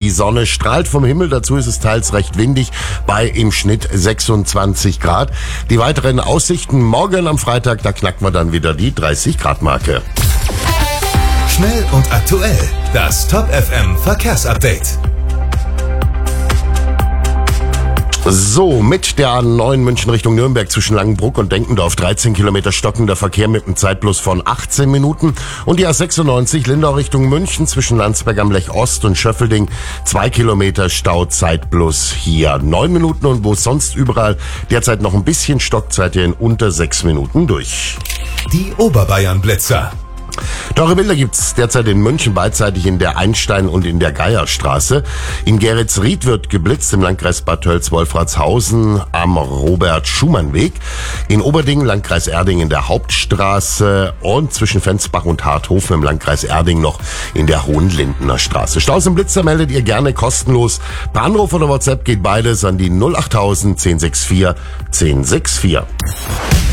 Die Sonne strahlt vom Himmel, dazu ist es teils recht windig bei im Schnitt 26 Grad. Die weiteren Aussichten morgen am Freitag, da knacken wir dann wieder die 30 Grad Marke. Schnell und aktuell, das Top FM Verkehrsupdate. So, mit der A9 München Richtung Nürnberg zwischen Langenbruck und Denkendorf 13 Kilometer stockender Verkehr mit einem Zeitplus von 18 Minuten. Und die A96 Lindau Richtung München zwischen Landsberg am Lech Ost und Schöffelding 2 Kilometer Stau, Zeitplus hier 9 Minuten. Und wo sonst überall derzeit noch ein bisschen stockt, seid ihr in unter 6 Minuten durch. Die Oberbayern-Blitzer. Teure Bilder gibt's derzeit in München beidseitig in der Einstein- und in der Geierstraße. In Geretsried wird geblitzt, im Landkreis Bad Tölz-Wolfratshausen am Robert-Schumann-Weg. In Oberding, Landkreis Erding in der Hauptstraße und zwischen Fensbach und Harthofen im Landkreis Erding noch in der Hohenlindener Straße. Staus und Blitzer meldet ihr gerne kostenlos. Per Anruf oder WhatsApp geht beides an die 08000 1064 1064.